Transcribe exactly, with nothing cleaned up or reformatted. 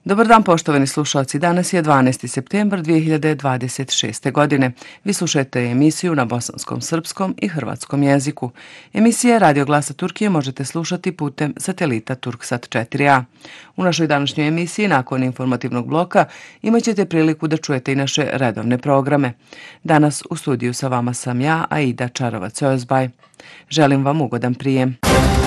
Dobar dan poštovani slušalci, danas je dvanaesti septembar dvije hiljade dvadeset šeste. godine. Vi slušate emisiju na bosanskom, srpskom i hrvatskom jeziku. Emisije Radio Glasa Turkije možete slušati putem satelita Turksat četiri a. U našoj današnjoj emisiji, nakon informativnog bloka, imat ćete priliku da čujete i naše redovne programe. Danas u studiju sa vama sam ja, Aida Čarovac-Ozbaj. Želim vam ugodan prijem.